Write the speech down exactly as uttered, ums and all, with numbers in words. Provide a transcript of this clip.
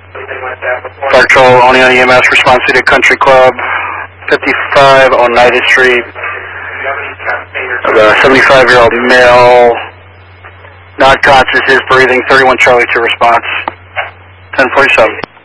Fire Patrol, Oneonta E M S, response to Country Club, fifty-five Oneida Street. A seventy-five-year-old male, not conscious, is breathing, thirty-one Charlie to response, ten forty-seven.